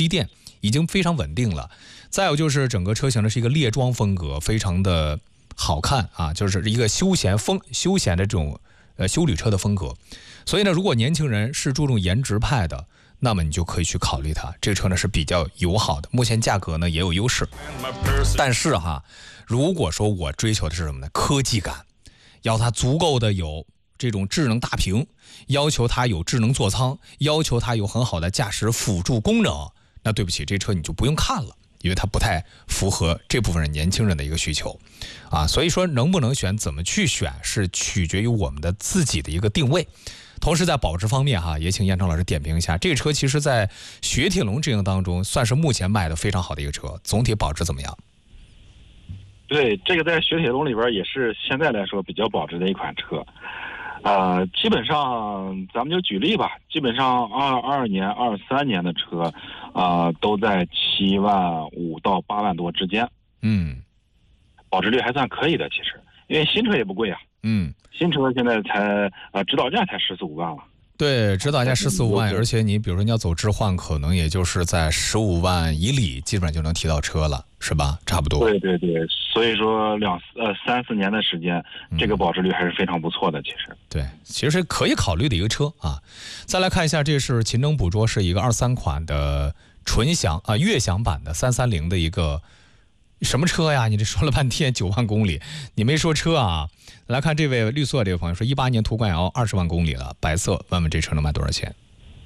积淀，已经非常稳定了。再有就是整个车型呢是一个猎装风格，非常的好看啊，就是一个休闲的这种休旅车的风格。所以呢，如果年轻人是注重颜值派的，那么你就可以去考虑它。这个车呢是比较友好的，目前价格呢也有优势。但是哈，如果说我追求的是什么呢？科技感，要它足够的有这种智能大屏，要求它有智能座舱，要求它有很好的驾驶辅助功能，那对不起，这车你就不用看了，因为它不太符合这部分人年轻人的一个需求啊。所以说能不能选，怎么去选，是取决于我们的自己的一个定位。同时在保值方面哈，也请燕超老师点评一下，这个车其实在雪铁龙阵营当中算是目前卖的非常好的一个车，总体保值怎么样？ 对，这个在雪铁龙里边也是现在来说比较保值的一款车。基本上咱们就举例吧，基本上22年、23年的车，都在7万5到8万多之间。保值率还算可以的，其实，因为新车也不贵啊。新车现在才指导价才14、15万了。对， 指导价14、15万，而且你比如说你要走置换，可能也就是在15万以里，基本上就能提到车了，是吧？差不多。 对，所以说3、4年的时间，这个保值率还是非常不错的。其实， 对，其实可以考虑的一个车啊。再来看一下，这是秦征捕捉，是一个23款的悦享版的330的一个什么车呀？你这说了半天9万公里，你没说车啊？来看这位绿色这位朋友说，18年途观 L 20万公里了，白色，问问这车能卖多少钱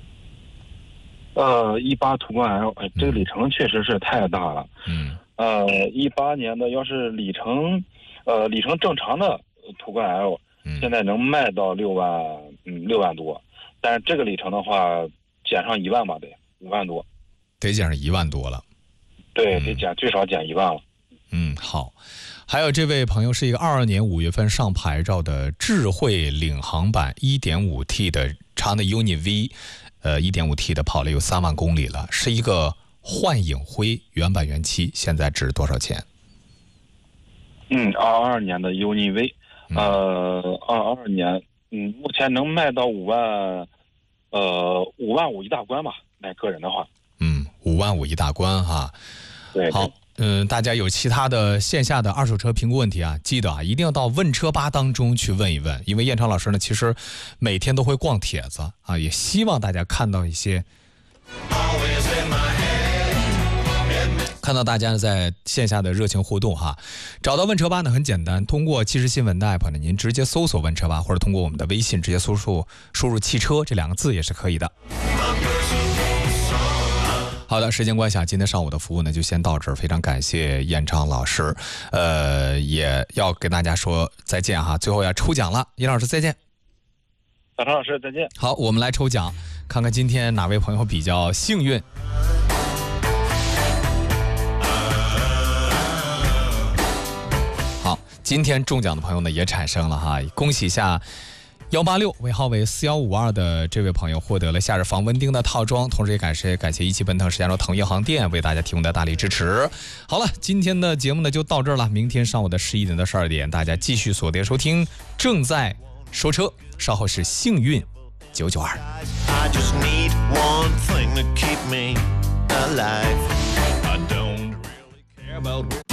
？18途观 L， 这个里程确实是太大了。18年的要是里程正常的途观 L，现在能卖到6万多，但是这个里程的话，减上1万吧，得5万多， 得减上1万多了。 对，得最少减1万了。 好。还有这位朋友是一个22年5月份上牌照的智慧领航版 1.5T 的长的 UNI-V， 1.5T 的跑了有3万公里了，是一个幻影灰原版原漆，现在值多少钱 ？22年的 UNI-V， 22年，目前能卖到5万5一大关吧，卖个人的话。 5万5一大关哈。 对。 好。大家有其他的线下的二手车评估问题啊，记得啊，一定要到问车吧当中去问一问，因为燕超老师呢，其实每天都会逛帖子啊，也希望大家看到大家在线下的热情互动哈。找到问车吧呢很简单，通过即时新闻的 app 呢，您直接搜索问车吧，或者通过我们的微信直接输入汽车这2个字也是可以的。好的，时间关系啊，今天上午的服务呢就先到这儿，非常感谢燕超老师，也要跟大家说再见哈，最后要抽奖了，燕老师再见， 小常老师再见。 好，我们来抽奖，看看今天哪位朋友比较幸运。好，今天中奖的朋友呢也产生了哈，恭喜一下。186尾号为4152的这位朋友获得了夏日防蚊叮的套装，同时也感谢一汽奔腾石家庄腾越航店为大家提供的大力支持。好了，今天的节目呢就到这儿了，明天上午的11点到12点，大家继续锁定收听正在说车，稍后是幸运992。